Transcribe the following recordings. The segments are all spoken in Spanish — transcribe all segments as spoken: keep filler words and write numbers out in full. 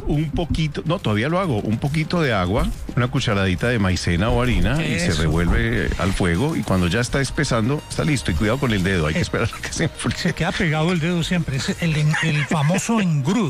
un poquito, no, todavía lo hago, un poquito de agua, una cucharadita de maicena o harina Eso. y se revuelve al fuego y cuando ya está espesando, está listo. Y cuidado con el dedo, hay que esperar a que se enfríe. Se queda pegado el dedo siempre, es el, el famoso engrudo.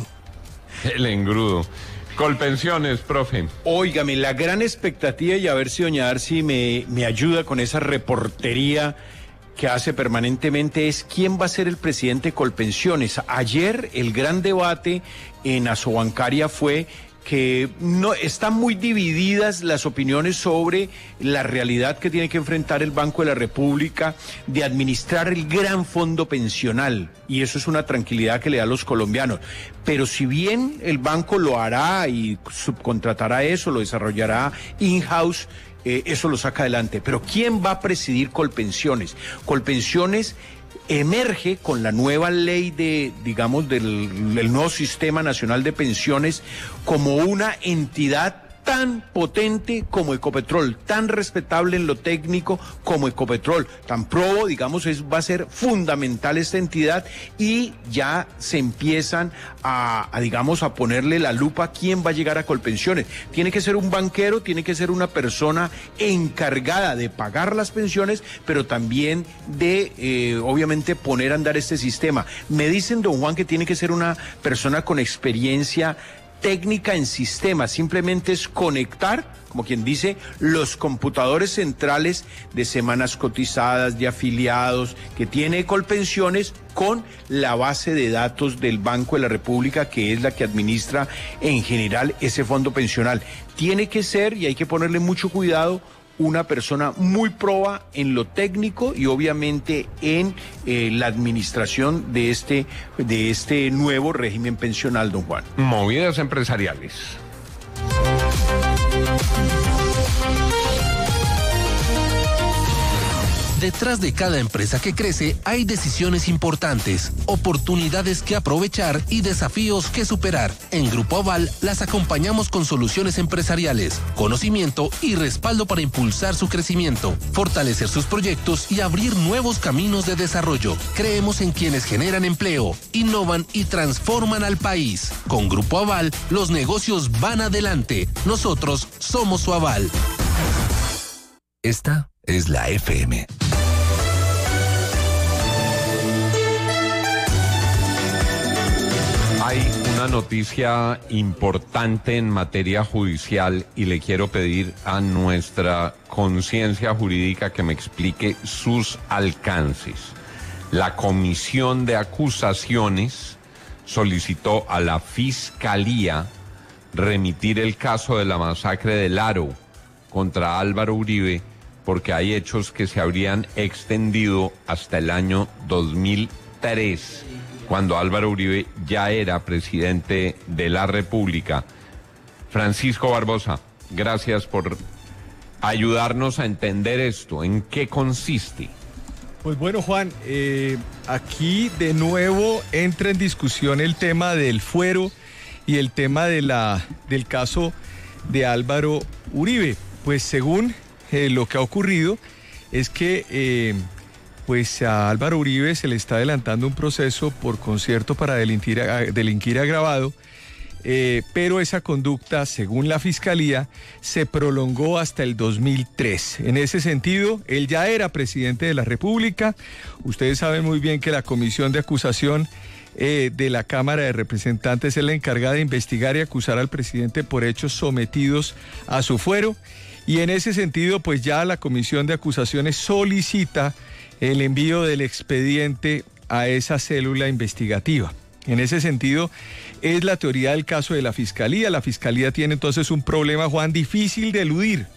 El engrudo. Colpensiones, profe. Óigame, la gran expectativa, y a ver si doña Arci me, me ayuda con esa reportería que hace permanentemente, es quién va a ser el presidente de Colpensiones. Ayer el gran debate en Asobancaria fue que no están muy divididas las opiniones sobre la realidad que tiene que enfrentar el Banco de la República de administrar el gran fondo pensional, y eso es una tranquilidad que le da a los colombianos. Pero si bien el banco lo hará y subcontratará eso, lo desarrollará in-house, eh, eso lo saca adelante. Pero ¿quién va a presidir Colpensiones? Colpensiones emerge con la nueva ley de, digamos, del, del nuevo Sistema Nacional de Pensiones como una entidad tan potente como Ecopetrol, tan respetable en lo técnico como Ecopetrol, tan probo, digamos, es, va a ser fundamental esta entidad, y ya se empiezan a, a, digamos, a ponerle la lupa a quién va a llegar a Colpensiones. Tiene que ser un banquero, tiene que ser una persona encargada de pagar las pensiones, pero también de, eh, obviamente, poner a andar este sistema. Me dicen, don Juan, que tiene que ser una persona con experiencia técnica en sistemas, simplemente es conectar, como quien dice, los computadores centrales de semanas cotizadas, de afiliados que tiene Colpensiones con la base de datos del Banco de la República, que es la que administra en general ese fondo pensional. Tiene que ser, y hay que ponerle mucho cuidado, una persona muy proba en lo técnico y obviamente en eh, la administración de este, de este nuevo régimen pensional, don Juan. Movidas empresariales. Detrás de cada empresa que crece hay decisiones importantes, oportunidades que aprovechar y desafíos que superar. En Grupo Aval las acompañamos con soluciones empresariales, conocimiento y respaldo para impulsar su crecimiento, fortalecer sus proyectos y abrir nuevos caminos de desarrollo. Creemos en quienes generan empleo, innovan y transforman al país. Con Grupo Aval los negocios van adelante. Nosotros somos su aval. Esta es la F M. Hay una noticia importante en materia judicial y le quiero pedir a nuestra conciencia jurídica que me explique sus alcances. La Comisión de Acusaciones solicitó a la Fiscalía remitir el caso de la masacre del Aro contra Álvaro Uribe, porque hay hechos que se habrían extendido hasta el año dos mil tres, cuando Álvaro Uribe ya era presidente de la República. Francisco Barbosa, gracias por ayudarnos a entender esto. ¿En qué consiste? Pues bueno, Juan, eh, aquí de nuevo entra en discusión el tema del fuero y el tema de la, del caso de Álvaro Uribe. Pues según eh, lo que ha ocurrido es que eh, pues a Álvaro Uribe se le está adelantando un proceso por concierto para delinquir, delinquir agravado, eh, pero esa conducta, según la Fiscalía, se prolongó hasta el dos mil tres. En ese sentido, él ya era presidente de la República. Ustedes saben muy bien que la Comisión de Acusación eh, de la Cámara de Representantes es la encargada de investigar y acusar al presidente por hechos sometidos a su fuero. Y en ese sentido, pues ya la Comisión de Acusaciones solicita el envío del expediente a esa célula investigativa. En ese sentido, es la teoría del caso de la Fiscalía. La Fiscalía tiene entonces un problema, Juan, difícil de eludir,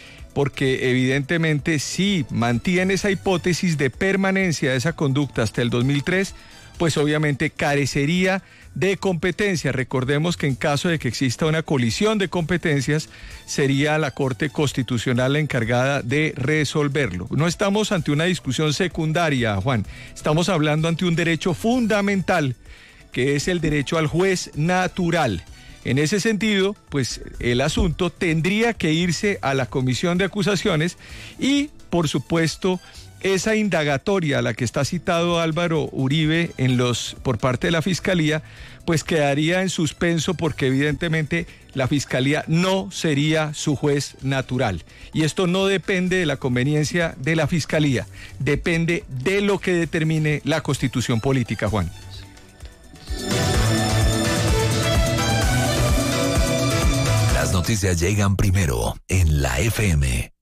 porque evidentemente si mantiene esa hipótesis de permanencia de esa conducta hasta el dos mil tres, pues obviamente carecería de competencia. Recordemos que en caso de que exista una colisión de competencias, sería la Corte Constitucional la encargada de resolverlo. No estamos ante una discusión secundaria, Juan. Estamos hablando ante un derecho fundamental, que es el derecho al juez natural. En ese sentido, pues el asunto tendría que irse a la Comisión de Acusaciones y, por supuesto, esa indagatoria a la que está citado Álvaro Uribe en los, por parte de la Fiscalía, pues quedaría en suspenso porque evidentemente la Fiscalía no sería su juez natural. Y esto no depende de la conveniencia de la Fiscalía, depende de lo que determine la Constitución política, Juan. Las noticias llegan primero en la F M.